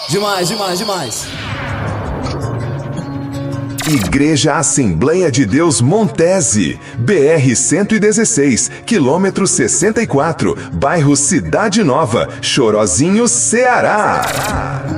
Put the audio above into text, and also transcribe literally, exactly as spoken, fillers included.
Demais, demais, demais. Igreja Assembleia de Deus Montese, B R cento e dezesseis, quilômetro sessenta e quatro, bairro Cidade Nova, Chorozinho, Ceará.